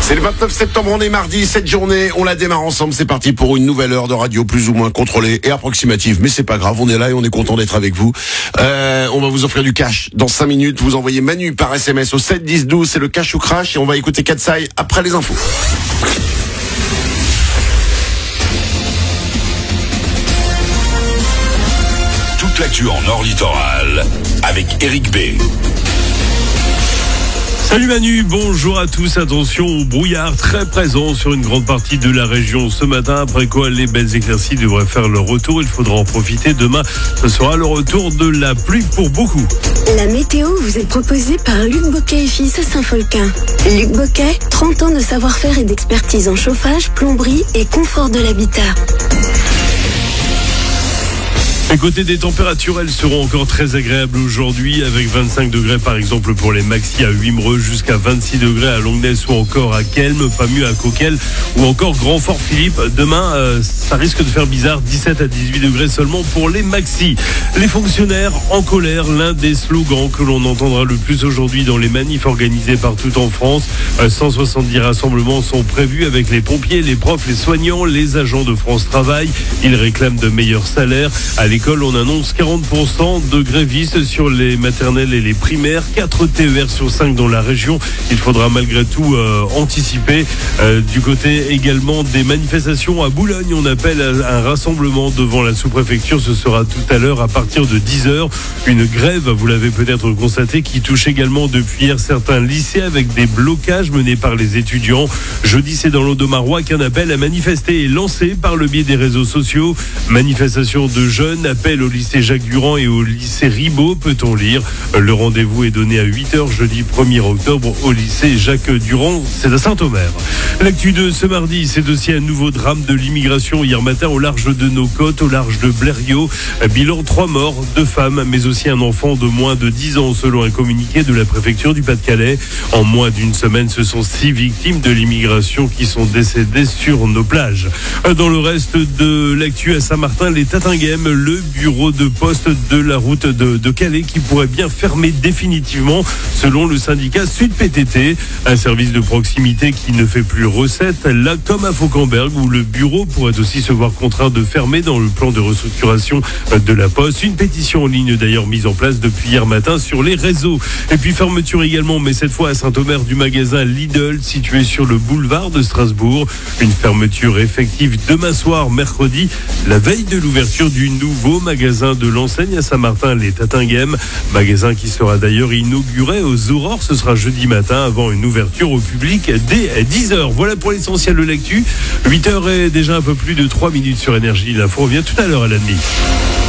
C'est le 29 septembre, on est mardi, cette journée, on la démarre ensemble, c'est parti pour une nouvelle heure de radio plus ou moins contrôlée et approximative, mais c'est pas grave, on est là et on est content d'être avec vous. On va vous offrir du cash dans 5 minutes, vous envoyez Manu par SMS au 7 10 12, c'est le cash ou crash et on va écouter Katsai après les infos. Toute l'actu en Nord Littoral avec Eric B. Salut Manu, bonjour à tous. Attention au brouillard très présent sur une grande partie de la région ce matin, après quoi les belles éclaircies devraient faire leur retour. Il faudra en profiter. Demain, ce sera le retour de la pluie pour beaucoup. La météo vous est proposée par Luc Boquet et Fils à Saint-Folquin. Luc Boquet, 30 ans de savoir-faire et d'expertise en chauffage, plomberie et confort de l'habitat. À côté des températures, elles seront encore très agréables aujourd'hui, avec 25 degrés par exemple pour les maxis à Wimereux, jusqu'à 26 degrés à Longness ou encore à Kelme, pas mieux à Coquel ou encore Grand-Fort-Philippe. Demain, ça risque de faire bizarre, 17 à 18 degrés seulement pour les maxis. Les fonctionnaires en colère, l'un des slogans que l'on entendra le plus aujourd'hui dans les manifs organisés partout en France. 170 rassemblements sont prévus avec les pompiers, les profs, les soignants, les agents de France Travail. Ils réclament de meilleurs salaires. À l'école, on annonce 40% de grévistes sur les maternelles et les primaires, 4 TER sur 5 dans la région. Il faudra malgré tout anticiper. Du côté également des manifestations à Boulogne, on appelle à un rassemblement devant la sous-préfecture. Ce sera tout à l'heure à partir de 10h. Une grève, vous l'avez peut-être constaté, qui touche également depuis hier certains lycées avec des blocages menés par les étudiants. Jeudi, c'est dans l'Audomarois qu'un appel à manifester est lancé par le biais des réseaux sociaux. Manifestation de jeunes, appel au lycée Jacques Durand et au lycée Ribot, peut-on lire. Le rendez-vous est donné à 8h jeudi 1er octobre au lycée Jacques Durand, c'est à Saint-Omer. L'actu de ce mardi, c'est aussi un nouveau drame de l'immigration hier matin au large de nos côtes, au large de Blériot. Bilan 3 morts, 2 femmes, mais aussi un enfant de moins de 10 ans selon un communiqué de la préfecture du Pas-de-Calais. En moins d'une semaine, ce sont 6 victimes de l'immigration qui sont décédées sur nos plages. Dans le reste de l'actu à Saint-Martin, les Tatinguem, le bureau de poste de la route de Calais qui pourrait bien fermer définitivement selon le syndicat Sud PTT. Un service de proximité qui ne fait plus recette, là comme à Fauquemberg où le bureau pourrait aussi se voir contraint de fermer dans le plan de restructuration de la Poste. Une pétition en ligne d'ailleurs mise en place depuis hier matin sur les réseaux. Et puis fermeture également, mais cette fois à Saint-Omer, du magasin Lidl situé sur le boulevard de Strasbourg. Une fermeture effective demain soir, mercredi, la veille de l'ouverture du nouveau magasin de l'enseigne à Saint-Martin, les Tatinguem. Magasin qui sera d'ailleurs inauguré aux aurores. Ce sera jeudi matin avant une ouverture au public dès 10h. Voilà pour l'essentiel de l'actu. 8h et déjà un peu plus de 3 minutes sur Énergie. L'info revient tout à l'heure à la demi.